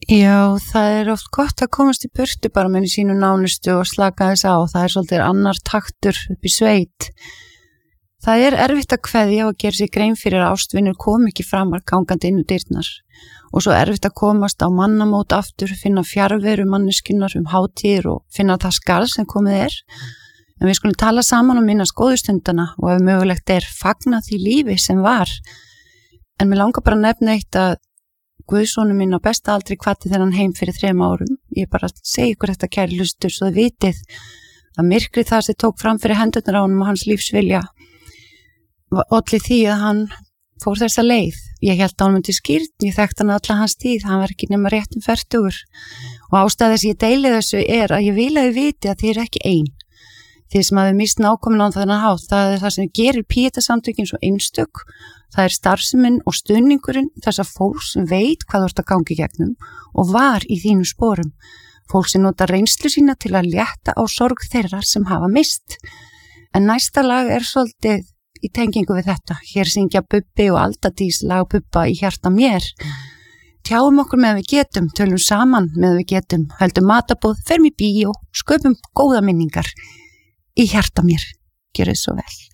Já, það oft gott að komast í burtu bara með sínu nánustu og slaka þess á. Það svolítið annar taktur upp í sveit. Það erfitt að kveðja og gera sér grein fyrir að ástvinur kom ekki framar gangandi inn dyrnar. Og svo erfitt að komast á mannamót aftur, finna fjarveru manneskjunnar hátíðir og finna það skarð sem komið En við skulum tala saman og minnast góðu stundana og ef mögulegt fagna því lífi sem var. En mér langar bara að nefna eitt að Guðsónu minn á besta aldri hvatti þennan heim fyrir 3 árum. Ég bara segi ykkur þetta kæri hlustur svo þið vitið að myrkrið það sem tók fram fyrir hendurnar á honum og hans lífsvilja olli því að hann fór þessa leið. Ég hélt á honum til skýrn, ég þekkti hann alla hans tíð, hann var ekki nema rétt 40 og ástæða þess að ég deili þessu að ég vil að þið viti að þið ekki ein. Þið sem hafið mist nákomin á þennan hátt, það það sem gerir Píetasamtökin svo einstök. Það starfsemin og stuðningurinn þessa fólks sem veit hvað þú ert að gangi gegnum og var í þínum sporum. Fólk sem nota reynslu sína til að létta á sorg þeirra sem hafa mist. En næsta lag svolítið í tengingu við þetta. Hér syngja Bubbi og Aldadís lag Bubba í hjarta mér. Tjáum okkur með við getum, tölum saman með við getum, höldum matabóð, ferum í bíó, sköpum góða minningar í hjarta mér. Gjörið svo vel.